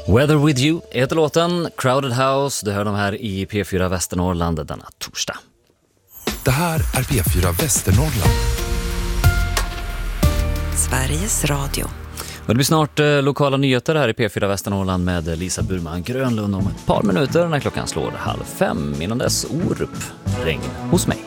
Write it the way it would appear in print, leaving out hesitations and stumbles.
Weather With You heter låten, Crowded House. Du hör de här i P4 Västernorrland denna torsdag. Det här är P4 Västernorrland. Sveriges Radio. Och det blir snart lokala nyheter här i P4 Västernorrland med Lisa Burman Grönlund om ett par minuter när klockan slår 4:30. Innan dess Orup, regn hos mig.